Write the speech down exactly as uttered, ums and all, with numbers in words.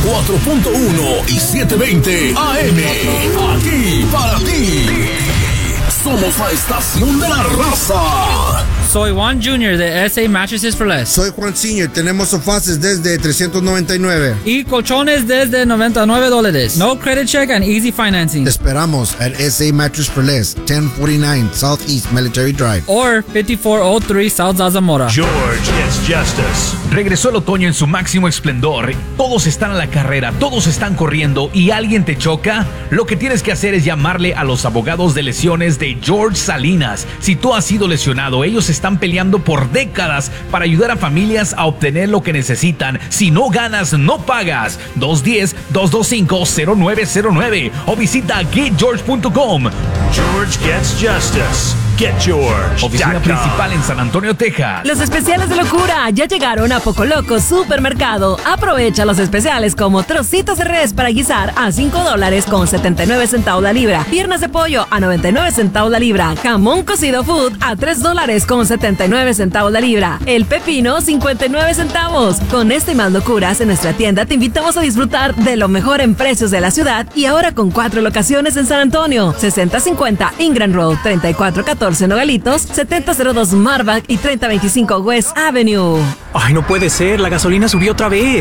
cuatro punto uno y setecientos veinte A M. Aquí para ti. Somos la estación de la raza. Soy Juan junior de S A Mattresses for Less. Soy Juan senior Tenemos sofaces desde trescientos noventa y nueve. Y colchones desde noventa y nueve dólares. No credit check and easy financing. Te esperamos at S A Mattress for Less, ten forty-nine Southeast Military Drive. Or fifty-four oh three South Zarzamora. George gets justice. Regresó el otoño en su máximo esplendor. Todos están a la carrera, todos están corriendo y alguien te choca. Lo que tienes que hacer es llamarle a los abogados de lesiones de George Salinas. Si tú has sido lesionado, ellos están peleando por décadas para ayudar a familias a obtener lo que necesitan. Si no ganas, no pagas. dos uno cero, dos dos cinco, cero nueve cero nueve o visita get george punto com. George gets justice. Get George. Oficina principal en San Antonio, Texas. Los especiales de locura ya llegaron a Poco Loco Supermercado. Aprovecha los especiales como trocitos de res para guisar a cinco dólares con setenta y nueve centavos la libra. Piernas de pollo a noventa y nueve centavos la libra. Jamón cocido food a tres dólares con setenta y nueve centavos la libra. El pepino cincuenta y nueve centavos. Con este y más locuras en nuestra tienda te invitamos a disfrutar de lo mejor en precios de la ciudad y ahora con cuatro locaciones en San Antonio. sesenta cincuenta Ingram Road, treinta y cuatro catorce Nogalitos, setenta cero dos Marvac y treinta veinticinco West Avenue. Ay, no puede ser, la gasolina subió otra vez.